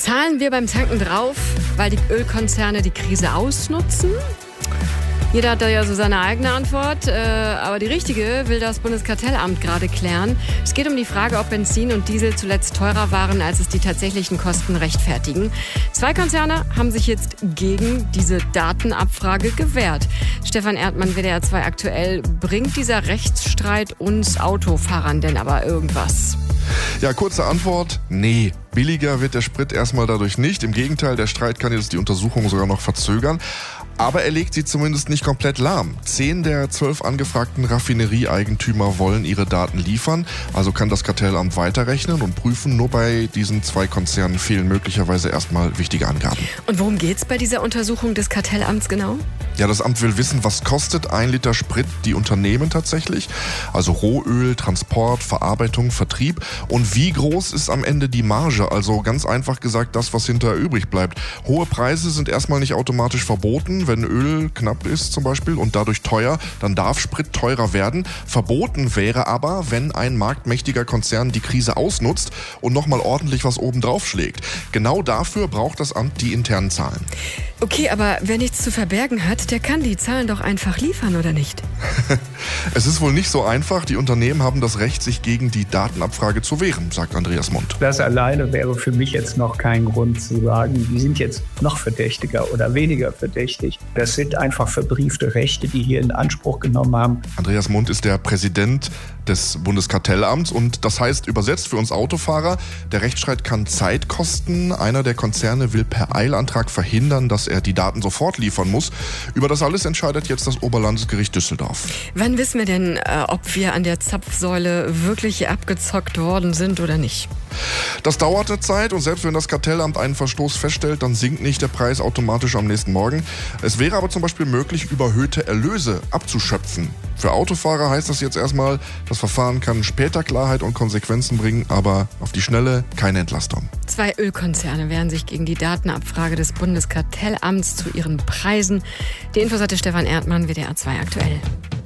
Zahlen wir beim Tanken drauf, weil die Ölkonzerne die Krise ausnutzen? Jeder hat da ja so seine eigene Antwort, aber die richtige will das Bundeskartellamt gerade klären. Es geht um die Frage, ob Benzin und Diesel zuletzt teurer waren, als es die tatsächlichen Kosten rechtfertigen. 2 Konzerne haben sich jetzt gegen diese Datenabfrage gewehrt. Stefan Erdmann, WDR 2 aktuell. Bringt dieser Rechtsstreit uns Autofahrern denn aber irgendwas? Ja, kurze Antwort, nee. Billiger wird der Sprit erstmal dadurch nicht. Im Gegenteil, der Streit kann jetzt die Untersuchung sogar noch verzögern. Aber er legt sie zumindest nicht komplett lahm. 10 der 12 angefragten Raffinerieeigentümer wollen ihre Daten liefern. Also kann das Kartellamt weiterrechnen und prüfen. Nur bei diesen 2 Konzernen fehlen möglicherweise erstmal wichtige Angaben. Und worum geht's bei dieser Untersuchung des Kartellamts genau? Ja, das Amt will wissen, was kostet 1 Liter Sprit die Unternehmen tatsächlich? Also Rohöl, Transport, Verarbeitung, Vertrieb. Und wie groß ist am Ende die Marge? Also ganz einfach gesagt, das, was hinterher übrig bleibt. Hohe Preise sind erstmal nicht automatisch verboten. Wenn Öl knapp ist zum Beispiel und dadurch teuer, dann darf Sprit teurer werden. Verboten wäre aber, wenn ein marktmächtiger Konzern die Krise ausnutzt und nochmal ordentlich was obendrauf schlägt. Genau dafür braucht das Amt die internen Zahlen. Okay, aber wer nichts zu verbergen hat, der kann die Zahlen doch einfach liefern, oder nicht? Es ist wohl nicht so einfach. Die Unternehmen haben das Recht, sich gegen die Datenabfrage zu wehren, sagt Andreas Mund. Das alleine wäre für mich jetzt noch kein Grund zu sagen, die sind jetzt noch verdächtiger oder weniger verdächtig. Das sind einfach verbriefte Rechte, die hier in Anspruch genommen haben. Andreas Mund ist der Präsident des Bundeskartellamts und das heißt übersetzt für uns Autofahrer, der Rechtsstreit kann Zeit kosten. Einer der Konzerne will per Eilantrag verhindern, dass er die Daten sofort liefern muss. Über das alles entscheidet jetzt das Oberlandesgericht Düsseldorf. Wann wissen wir denn, ob wir an der Zapfsäule wirklich abgezockt worden sind oder nicht? Das dauert eine Zeit und selbst wenn das Kartellamt einen Verstoß feststellt, dann sinkt nicht der Preis automatisch am nächsten Morgen. Es wäre aber zum Beispiel möglich, überhöhte Erlöse abzuschöpfen. Für Autofahrer heißt das jetzt erstmal, das Verfahren kann später Klarheit und Konsequenzen bringen, aber auf die Schnelle keine Entlastung. 2 Ölkonzerne wehren sich gegen die Datenabfrage des Bundeskartellamts zu ihren Preisen. Die Infos hatte Stefan Erdmann, WDR 2 aktuell.